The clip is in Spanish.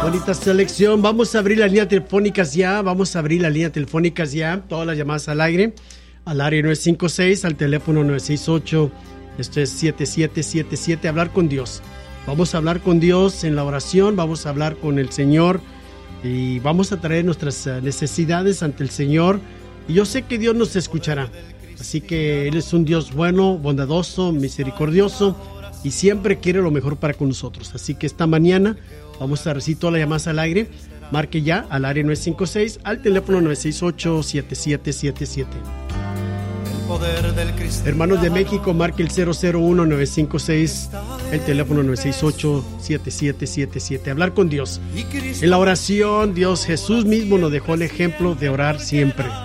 Bonita selección. Vamos a abrir las líneas telefónicas ya. Todas las llamadas al aire. Al área 956, al teléfono 968. Esto es 7777. Hablar con Dios. Vamos a hablar con Dios en la oración. Vamos a hablar con el Señor. Y vamos a traer nuestras necesidades ante el Señor. Y yo sé que Dios nos escuchará. Así que Él es un Dios bueno, bondadoso, misericordioso. Y siempre quiere lo mejor para con nosotros. Así que esta mañana vamos a recibir todas las llamadas al aire. Marque ya al área 956, al teléfono 968-7777. Hermanos de México, marque el 001-956, el teléfono 968-7777. Hablar con Dios. En la oración, Dios Jesús mismo nos dejó el ejemplo de orar siempre.